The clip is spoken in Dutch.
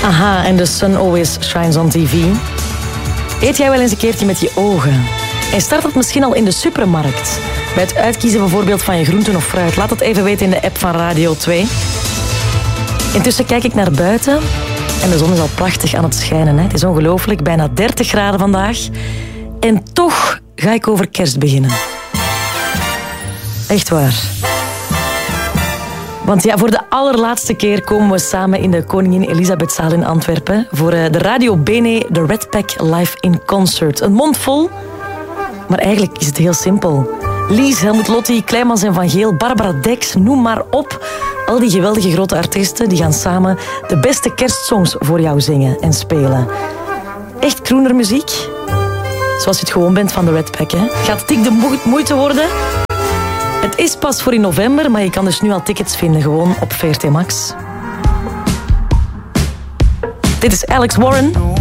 Aha, en The Sun Always Shines on TV. Eet jij wel eens een keertje met je ogen? En start het misschien al in de supermarkt. Bij het uitkiezen bijvoorbeeld van je groenten of fruit. Laat het even weten in de app van Radio 2. Intussen kijk ik naar buiten. En de zon is al prachtig aan het schijnen. Hè? Het is ongelooflijk, bijna 30 graden vandaag. En toch ga ik over kerst beginnen. Echt waar. Want ja, voor de allerlaatste keer komen we samen in de Koningin Elisabethzaal in Antwerpen voor de Radio Bene, de Red Pack Live in Concert. Een mond vol, maar eigenlijk is het heel simpel. Lies, Helmut Lotti, Kleimans en Van Geel, Barbara Dex, noem maar op. Al die geweldige grote artiesten die gaan samen de beste kerstsongs voor jou zingen en spelen. Echt crooner muziek, zoals je het gewoon bent van de Red Pack. Hè? Gaat dik de moeite worden? Het is pas voor in november, maar je kan dus nu al tickets vinden gewoon op VRT Max. Dit is Alex Warren.